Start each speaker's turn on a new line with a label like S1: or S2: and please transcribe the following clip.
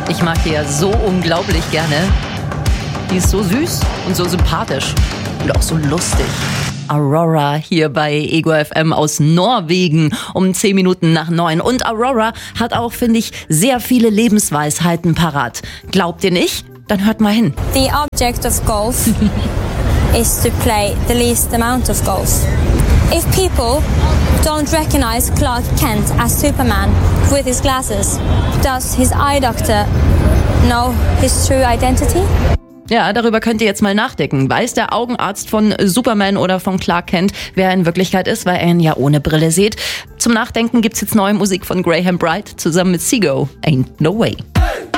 S1: Ich mag die ja so unglaublich gerne. Die ist so süß und so sympathisch und auch so lustig. Aurora hier bei Ego FM aus Norwegen um 10 Minuten nach 9. Und Aurora hat auch, finde ich, sehr viele Lebensweisheiten parat. Glaubt ihr nicht? Dann hört mal hin.
S2: The object of golf is to play the least amount of golf. If people don't recognize Clark Kent as Superman with his glasses, does his eye doctor know his true identity?
S1: Ja, darüber könnt ihr jetzt mal nachdenken. Weiß der Augenarzt von Superman oder von Clark Kent, wer er in Wirklichkeit ist, weil er ihn ja ohne Brille sieht? Zum Nachdenken gibt's jetzt neue Musik von Graham Bright zusammen mit Seago. Ain't No Way.